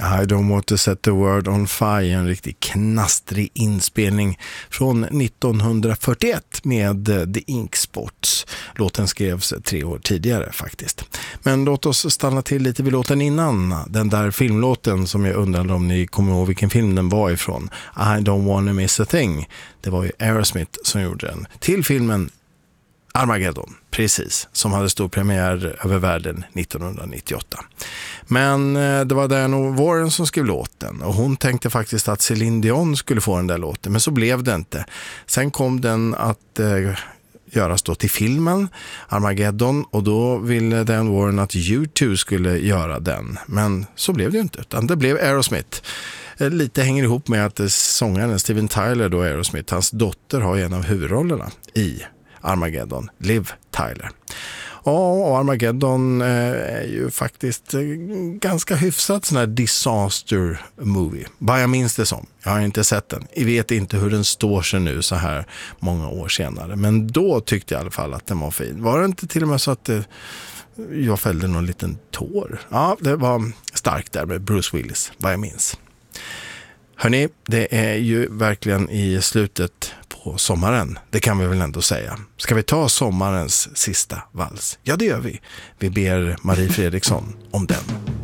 I don't want to set the world on fire, en riktigt knastrig inspelning från 1941 med The Ink Spots. Låten skrevs 3 år tidigare faktiskt. Men låt oss stanna till lite vid låten innan. Den där filmlåten som jag undrade om ni kommer ihåg vilken film den var ifrån. I don't wanna miss a thing. Det var ju Aerosmith som gjorde den till filmen Armageddon, precis, som hade stor premiär över världen 1998. Men det var Diane Warren som skrev låten och hon tänkte faktiskt att Celine Dion skulle få den där låten, men så blev det inte. Sen kom den att göras då till filmen Armageddon och då ville Diane Warren att U2 skulle göra den, men så blev det ju inte, utan det blev Aerosmith. Lite hänger ihop med att sångaren Steven Tyler då, Aerosmith, hans dotter har en av huvudrollerna i Armageddon, Liv Tyler. Och Armageddon är ju faktiskt ganska hyfsat sån här disaster movie. Vad jag minns det som. Jag har inte sett den. Jag vet inte hur den står sig nu så här många år senare. Men då tyckte jag i alla fall att den var fin. Var det inte till och med så att jag fällde någon liten tår? Ja, det var starkt där med Bruce Willis, vad jag minns. Hörrni, det är ju verkligen i slutet på sommaren. Det kan vi väl ändå säga. Ska vi ta sommarens sista vals? Ja, det gör vi. Vi ber Marie Fredriksson om den.